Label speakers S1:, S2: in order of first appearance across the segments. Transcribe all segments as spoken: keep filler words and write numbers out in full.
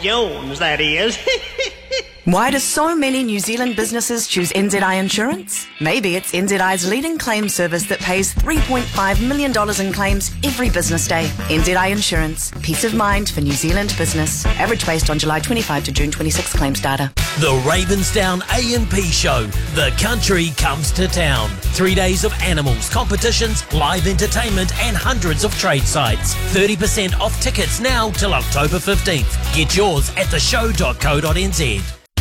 S1: Jones, that is.
S2: Why do so many New Zealand businesses choose N Z I Insurance? Maybe it's N Z I's leading claims service that pays three point five million dollars in claims every business day. N Z I Insurance. Peace of mind for New Zealand business. Average based on July twenty-fifth to June twenty-sixth claims data.
S3: The Ravensdown A and P Show. The country comes to town. Three days of animals, competitions, live entertainment and hundreds of trade sites. thirty percent off tickets now till October fifteenth. Get yours at the show dot co dot n z.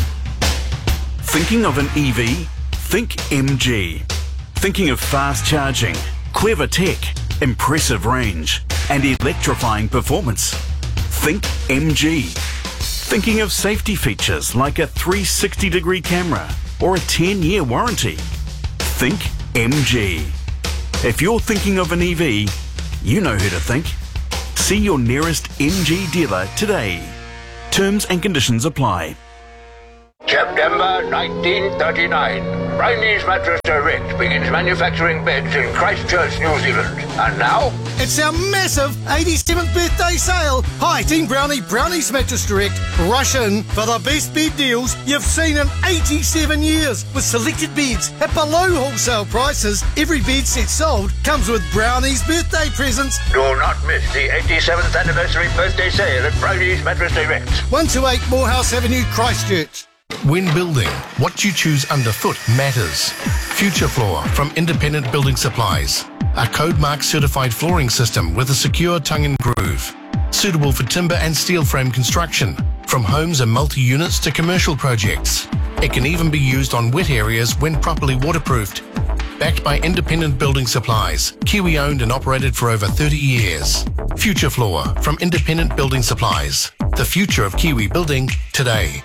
S4: Thinking of an E V? Think M G. Thinking of fast charging, clever tech, impressive range, and electrifying performance? Think M G. Thinking of safety features like a three sixty degree camera or a ten year warranty? Think M G. If you're thinking of an E V, you know who to think. See your nearest M G dealer today. Terms and conditions apply.
S5: September nineteen thirty-nine. Briney's Mattress Direct begins manufacturing beds in Christchurch, New Zealand. And now,
S6: it's our massive eighty-seventh birthday sale. Hi, Team Brownie, Brownie's Mattress Direct. Rush in for the best bed deals you've seen in eighty-seven years. With selected beds at below wholesale prices, every bed set sold comes with Brownie's birthday presents.
S5: Do not miss the eighty-seventh anniversary birthday sale at Briney's Mattress Direct.
S6: one two eight Morehouse Avenue, Christchurch.
S7: When building, what you choose underfoot matters. Future Floor from Independent Building Supplies. A code mark certified flooring system with a secure tongue and groove. Suitable for timber and steel frame construction, from homes and multi-units to commercial projects. It can even be used on wet areas when properly waterproofed. Backed by Independent Building Supplies, Kiwi owned and operated for over thirty years. Future Floor from Independent Building Supplies. The future of Kiwi building today.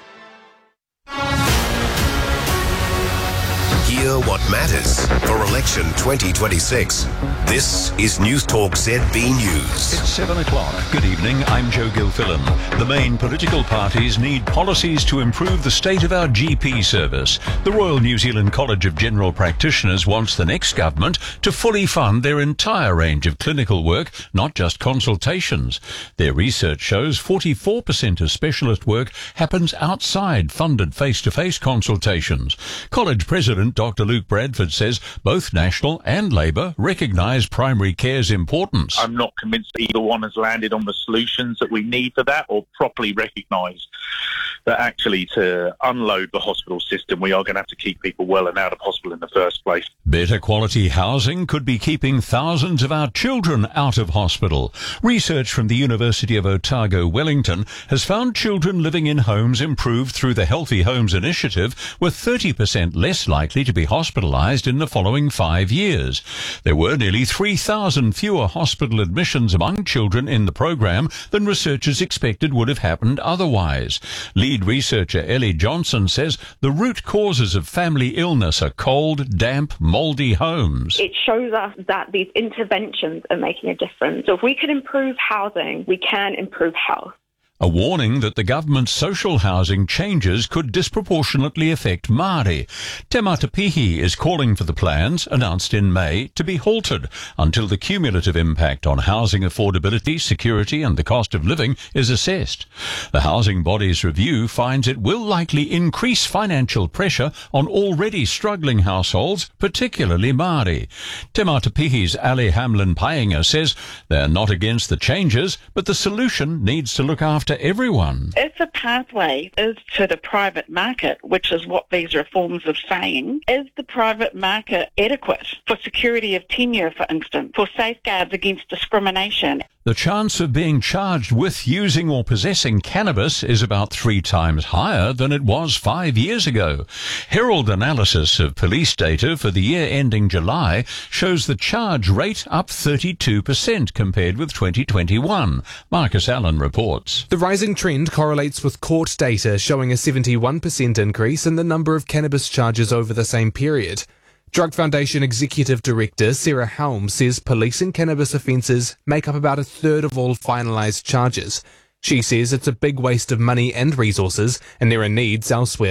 S8: Hear what matters for election twenty twenty-six. This is News Talk Z B News.
S9: It's seven o'clock. Good evening, I'm Joe Gilfillan. The main political parties need policies to improve the state of our G P service. The Royal New Zealand College of General Practitioners wants the next government to fully fund their entire range of clinical work, not just consultations. Their research shows forty-four percent of specialist work happens outside funded face-to-face consultations. College President Doctor Luke Bradford says both National and Labour recognise primary care's importance.
S10: I'm not convinced that either one has landed on the solutions that we need for that or properly recognised that actually to unload the hospital system, we are going to have to keep people well and out of hospital in the first place.
S9: Better quality housing could be keeping thousands of our children out of hospital. Research from the University of Otago, Wellington, has found children living in homes improved through the Healthy Homes Initiative were thirty percent less likely to be hospitalised in the following five years. There were nearly three thousand fewer hospital admissions among children in the programme than researchers expected would have happened otherwise. Lead researcher Ellie Johnson says the root causes of family illness are cold, damp, mouldy homes.
S11: It shows us that these interventions are making a difference. So if we can improve housing, we can improve health.
S9: A warning that the government's social housing changes could disproportionately affect Māori. Te Matapihi is calling for the plans, announced in May, to be halted until the cumulative impact on housing affordability, security and the cost of living is assessed. The housing body's review finds it will likely increase financial pressure on already struggling households, particularly Māori. Te Matapihi's Ali Hamlin-Painga says they're not against the changes, but the solution needs to look after to everyone.
S12: If the pathway is to the private market, which is what these reforms are saying, is the private market adequate for security of tenure, for instance, for safeguards against discrimination?
S9: The chance of being charged with using or possessing cannabis is about three times higher than it was five years ago. Herald analysis of police data for the year ending July shows the charge rate up thirty-two percent compared with twenty twenty-one. Marcus Allen reports.
S13: The rising trend correlates with court data showing a seventy-one percent increase in the number of cannabis charges over the same period. Drug Foundation Executive Director Sarah Helm says policing cannabis offences make up about a third of all finalised charges. She says it's a big waste of money and resources and there are needs elsewhere.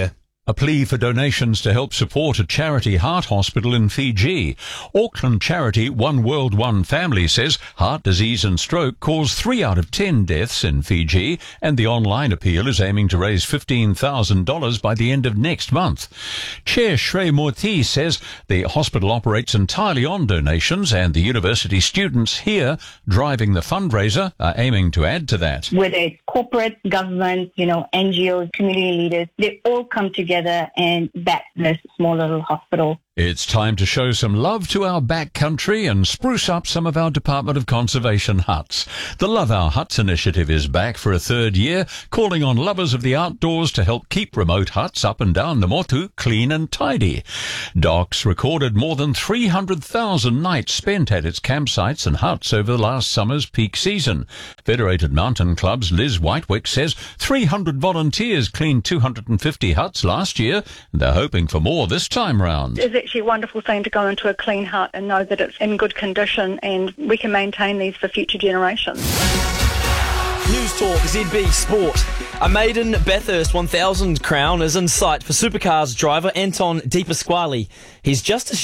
S9: A plea for donations to help support a charity heart hospital in Fiji. Auckland charity One World One Family says heart disease and stroke cause three out of ten deaths in Fiji, and the online appeal is aiming to raise fifteen thousand dollars by the end of next month. Chair Shrey Murthy says the hospital operates entirely on donations, and the university students here driving the fundraiser are aiming to add to that.
S1: Whether it's corporate, government, you know, N G Os, community leaders, they all come together and back this small little hospital.
S9: It's time to show some love to our back country and spruce up some of our Department of Conservation huts. The Love Our Huts initiative is back for a third year, calling on lovers of the outdoors to help keep remote huts up and down the Motu clean and tidy. Docs recorded more than three hundred thousand nights spent at its campsites and huts over the last summer's peak season. Federated Mountain Club's Liz Whitewick says three hundred volunteers cleaned two hundred fifty huts last year, and they're hoping for more this time round.
S14: It's actually a wonderful thing to go into a clean hut and know that it's in good condition and we can maintain these for future generations.
S15: News Talk Z B Sport. A maiden Bathurst one thousand crown is in sight for Supercars driver Anton De Pasquale. He's just a